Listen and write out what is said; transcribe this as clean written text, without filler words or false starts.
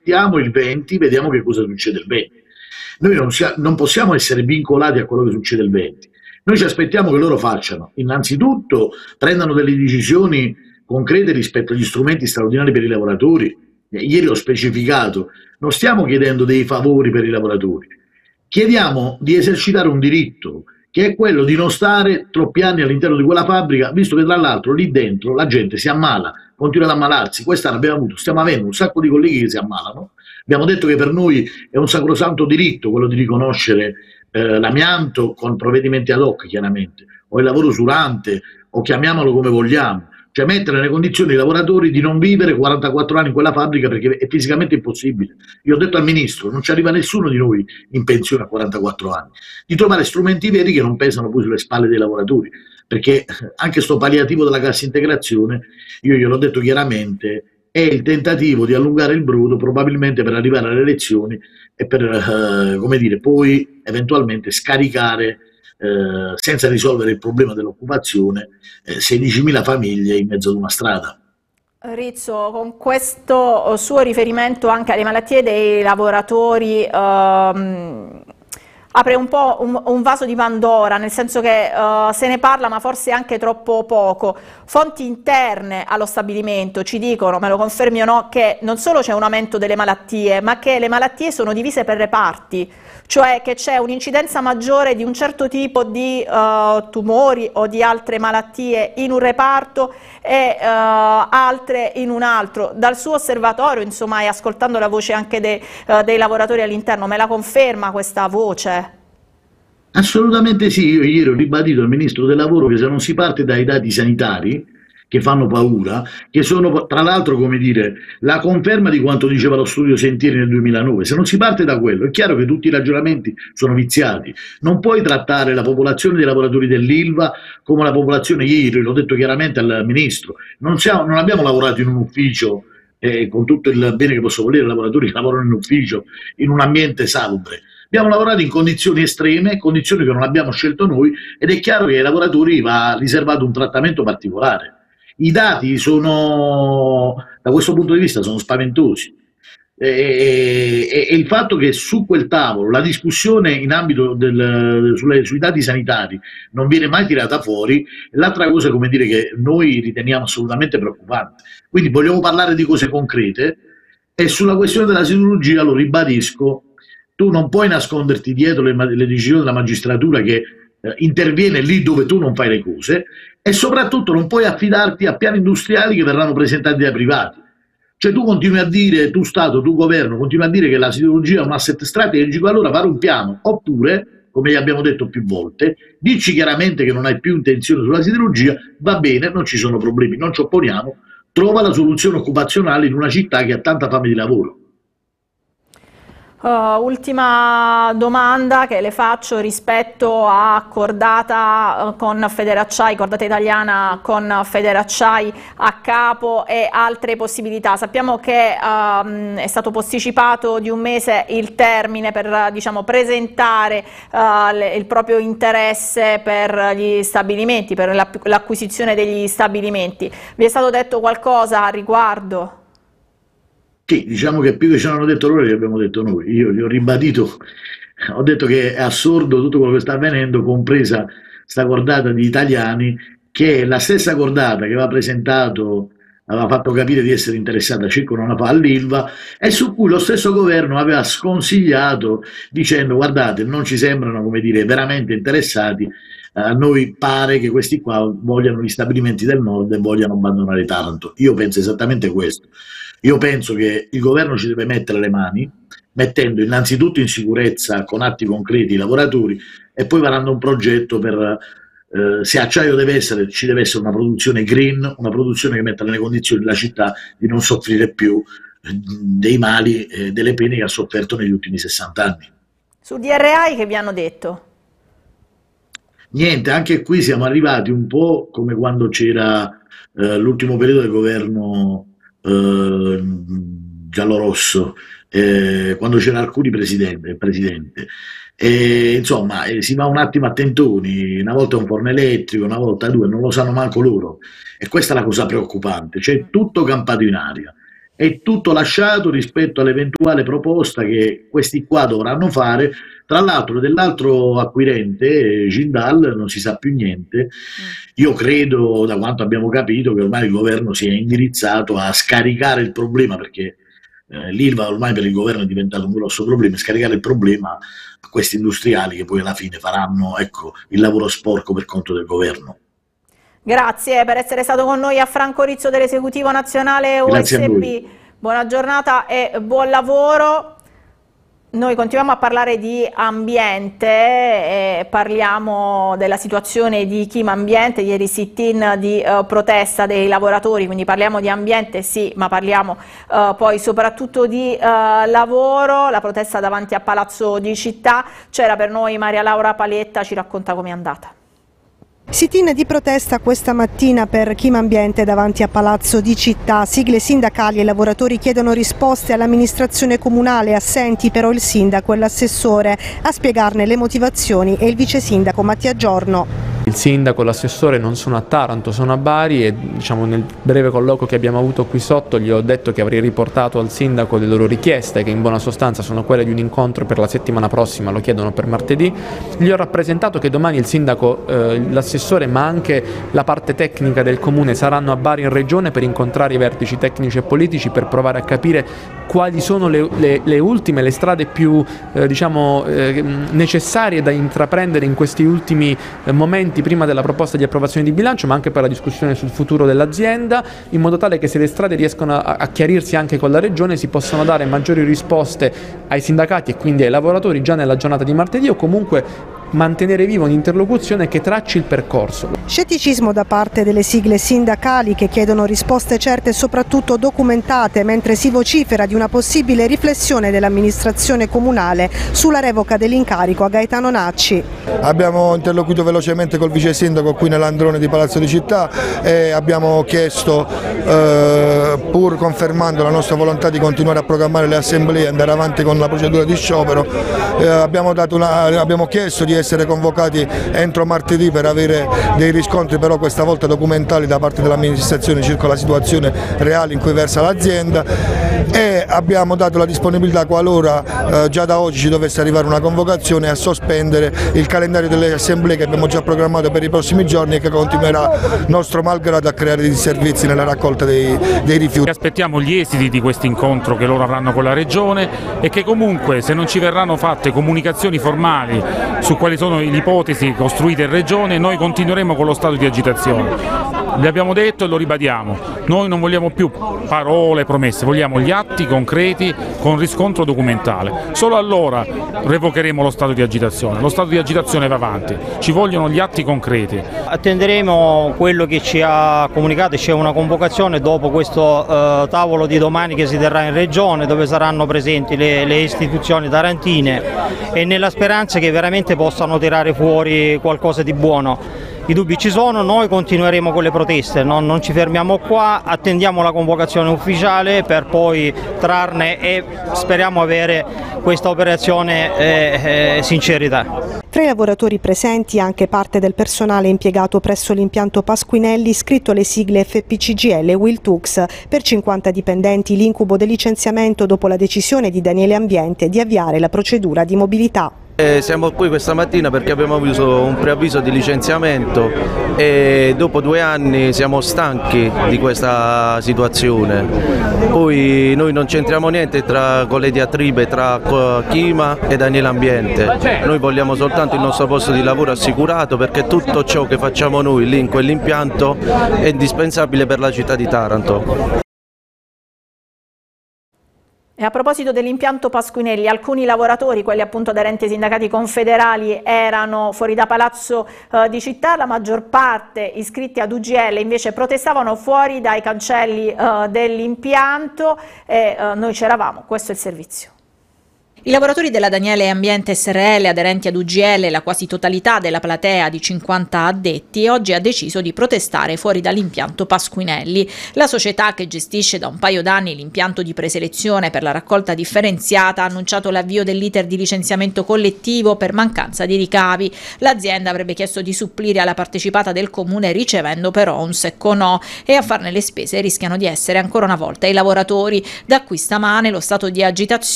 aspettiamo il 20, vediamo che cosa succede il 20. Noi non possiamo essere vincolati a quello che succede il 20. Noi ci aspettiamo che loro facciano, innanzitutto prendano delle decisioni concrete rispetto agli strumenti straordinari per i lavoratori. Ieri ho specificato, non stiamo chiedendo dei favori per i lavoratori, chiediamo di esercitare un diritto che è quello di non stare troppi anni all'interno di quella fabbrica, visto che tra l'altro lì dentro la gente si ammala, continua ad ammalarsi. Quest'anno stiamo avendo un sacco di colleghi che si ammalano. Abbiamo detto che per noi è un sacrosanto diritto quello di riconoscere l'amianto con provvedimenti ad hoc, chiaramente, o il lavoro usurante, o chiamiamolo come vogliamo, cioè mettere nelle condizioni i lavoratori di non vivere 44 anni in quella fabbrica, perché è fisicamente impossibile. Io ho detto al Ministro, non ci arriva nessuno di noi in pensione a 44 anni, di trovare strumenti veri che non pesano poi sulle spalle dei lavoratori, perché anche sto palliativo della cassa integrazione, io gliel'ho detto chiaramente, è il tentativo di allungare il brodo probabilmente per arrivare alle elezioni e per come dire, poi eventualmente scaricare senza risolvere il problema dell'occupazione 16.000 famiglie in mezzo ad una strada. Rizzo, con questo suo riferimento anche alle malattie dei lavoratori apre un po' un vaso di Pandora, nel senso che se ne parla ma forse anche troppo poco. Fonti interne allo stabilimento ci dicono, me lo confermi o no, che non solo c'è un aumento delle malattie, ma che le malattie sono divise per reparti, cioè che c'è un'incidenza maggiore di un certo tipo di tumori o di altre malattie in un reparto e altre in un altro. Dal suo osservatorio, insomma, e ascoltando la voce anche dei lavoratori all'interno, me la conferma questa voce? Assolutamente sì, io ieri ho ribadito al Ministro del Lavoro che se non si parte dai dati sanitari, che fanno paura, che sono tra l'altro, come dire, la conferma di quanto diceva lo studio Sentieri nel 2009, se non si parte da quello è chiaro che tutti i ragionamenti sono viziati. Non puoi trattare la popolazione dei lavoratori dell'Ilva come la popolazione, ieri l'ho detto chiaramente al Ministro, non abbiamo lavorato in un ufficio, con tutto il bene che posso volere ai lavoratori che lavorano in ufficio, in un ambiente salubre. Abbiamo lavorato in condizioni estreme, condizioni che non abbiamo scelto noi, ed è chiaro che ai lavoratori va riservato un trattamento particolare. I dati sono, da questo punto di vista, sono spaventosi. E il fatto che su quel tavolo la discussione in ambito sui dati sanitari non viene mai tirata fuori, l'altra cosa, come dire, che noi riteniamo assolutamente preoccupante. Quindi vogliamo parlare di cose concrete, e sulla questione della siderurgia, lo ribadisco, tu non puoi nasconderti dietro le decisioni della magistratura che interviene lì dove tu non fai le cose, e soprattutto non puoi affidarti a piani industriali che verranno presentati dai privati. Cioè tu continui a dire, tu Stato, tu Governo, continui a dire che la siderurgia è un asset strategico, allora fare un piano, oppure, come gli abbiamo detto più volte, dici chiaramente che non hai più intenzione sulla siderurgia, va bene, non ci sono problemi, non ci opponiamo, trova la soluzione occupazionale in una città che ha tanta fame di lavoro. Ultima domanda che le faccio rispetto a cordata con Federacciai, cordata italiana con Federacciai a capo e altre possibilità. Sappiamo che è stato posticipato di un mese il termine per, diciamo, presentare il proprio interesse per gli stabilimenti, per l'acquisizione degli stabilimenti. Vi è stato detto qualcosa a riguardo? Sì, diciamo che più che ci hanno detto loro che abbiamo detto noi. Io gli ho ribadito, ho detto che è assurdo tutto quello che sta avvenendo, compresa sta cordata di italiani, che è la stessa cordata che aveva presentato, aveva fatto capire di essere interessata circa un anno fa all'Ilva, e su cui lo stesso governo aveva sconsigliato dicendo: guardate, non ci sembrano, come dire, veramente interessati, a noi pare che questi qua vogliano gli stabilimenti del nord e vogliano abbandonare Taranto. Io penso esattamente questo. Io penso che il governo ci deve mettere le mani, mettendo innanzitutto in sicurezza con atti concreti i lavoratori, e poi varando un progetto per, se acciaio deve essere, ci deve essere una produzione green, una produzione che metta nelle condizioni la città di non soffrire più dei mali, delle pene che ha sofferto negli ultimi 60 anni. Su DRI che vi hanno detto? Niente, anche qui siamo arrivati un po' come quando c'era l'ultimo periodo del governo giallorosso, quando c'era Arcuri presidente. Insomma, si va un attimo a tentoni, una volta un forno elettrico, una volta due, non lo sanno manco loro, e questa è la cosa preoccupante, c'è tutto campato in aria. è tutto lasciato rispetto all'eventuale proposta che questi qua dovranno fare. Tra l'altro dell'altro acquirente, Jindal, non si sa più niente. Io credo, da quanto abbiamo capito, che ormai il governo si è indirizzato a scaricare il problema, perché l'Ilva ormai per il governo è diventato un grosso problema, scaricare il problema a questi industriali che poi alla fine faranno, ecco, il lavoro sporco per conto del governo. Grazie per essere stato con noi a Franco Rizzo dell'Esecutivo Nazionale OSB. Buona giornata e buon lavoro. Noi continuiamo a parlare di ambiente e parliamo della situazione di Kim Ambiente, ieri sit-in di protesta dei lavoratori, quindi parliamo di ambiente sì, ma parliamo poi soprattutto di lavoro, la protesta davanti a Palazzo di Città. C'era per noi Maria Laura Paletta, ci racconta com'è andata. Sit-in di protesta questa mattina per Kim Ambiente davanti a Palazzo di Città. Sigle sindacali e lavoratori chiedono risposte all'amministrazione comunale, assenti però il sindaco e l'assessore. A spiegarne le motivazioni è il vice sindaco Mattia Giorno. Il sindaco e l'assessore non sono a Taranto, sono a Bari e nel breve colloquio che abbiamo avuto qui sotto gli ho detto che avrei riportato al sindaco le loro richieste, che in buona sostanza sono quelle di un incontro per la settimana prossima, lo chiedono per martedì. Gli ho rappresentato che domani il sindaco, l'assessore ma anche la parte tecnica del comune saranno a Bari in regione per incontrare i vertici tecnici e politici per provare a capire quali sono le strade più necessarie da intraprendere in questi ultimi momenti prima della proposta di approvazione di bilancio, ma anche per la discussione sul futuro dell'azienda, in modo tale che se le strade riescono a chiarirsi anche con la regione si possano dare maggiori risposte ai sindacati e quindi ai lavoratori già nella giornata di martedì, o comunque mantenere viva un'interlocuzione che tracci il percorso. Scetticismo da parte delle sigle sindacali che chiedono risposte certe e soprattutto documentate, mentre si vocifera di una possibile riflessione dell'amministrazione comunale sulla revoca dell'incarico a Gaetano Nacci. Abbiamo interloquito velocemente col vice sindaco qui nell'androne di Palazzo di Città e abbiamo chiesto, pur confermando la nostra volontà di continuare a programmare le assemblee e andare avanti con la procedura di sciopero, abbiamo chiesto di essere convocati entro martedì per avere dei riscontri però questa volta documentali da parte dell'amministrazione circa la situazione reale in cui versa l'azienda, e abbiamo dato la disponibilità qualora già da oggi ci dovesse arrivare una convocazione a sospendere il calendario delle assemblee che abbiamo già programmato per i prossimi giorni e che continuerà nostro malgrado a creare dei servizi nella raccolta dei rifiuti. Aspettiamo gli esiti di questo incontro che loro avranno con la regione e che comunque, se non ci verranno fatte comunicazioni formali su quali sono le ipotesi costruite in regione, noi continueremo con lo stato di agitazione. L'abbiamo detto e lo ribadiamo, noi non vogliamo più parole, promesse, vogliamo gli atti concreti con riscontro documentale. Solo allora revocheremo lo stato di agitazione. Lo stato di agitazione va avanti, ci vogliono gli atti concreti. Attenderemo quello che ci ha comunicato, c'è una convocazione dopo questo tavolo di domani che si terrà in regione, dove saranno presenti le istituzioni tarantine, e nella speranza che veramente possano tirare fuori qualcosa di buono. I dubbi ci sono, noi continueremo con le proteste, non ci fermiamo qua, attendiamo la convocazione ufficiale per poi trarne e speriamo avere questa operazione sincerità. Tra i lavoratori presenti anche parte del personale impiegato presso l'impianto Pasquinelli iscritto alle sigle FPCGL e Wiltux. Per 50 dipendenti l'incubo del licenziamento dopo la decisione di Daniele Ambiente di avviare la procedura di mobilità. Siamo qui questa mattina perché abbiamo avuto un preavviso di licenziamento e dopo 2 anni siamo stanchi di questa situazione. Poi noi non c'entriamo niente con le diatribe tra Kima e Daniele Ambiente, noi vogliamo soltanto il nostro posto di lavoro assicurato, perché tutto ciò che facciamo noi lì in quell'impianto è indispensabile per la città di Taranto. E a proposito dell'impianto Pasquinelli, alcuni lavoratori, quelli appunto aderenti ai sindacati confederali, erano fuori da Palazzo di Città, la maggior parte iscritti ad UGL invece protestavano fuori dai cancelli dell'impianto e noi c'eravamo, questo è il servizio. I lavoratori della Daniele Ambiente SRL aderenti ad UGL, la quasi totalità della platea di 50 addetti, oggi ha deciso di protestare fuori dall'impianto Pasquinelli. La società, che gestisce da un paio d'anni l'impianto di preselezione per la raccolta differenziata, ha annunciato l'avvio dell'iter di licenziamento collettivo per mancanza di ricavi. L'azienda avrebbe chiesto di supplire alla partecipata del comune, ricevendo però un secco no, e a farne le spese rischiano di essere ancora una volta i lavoratori. Da qui stamane lo stato di agitazione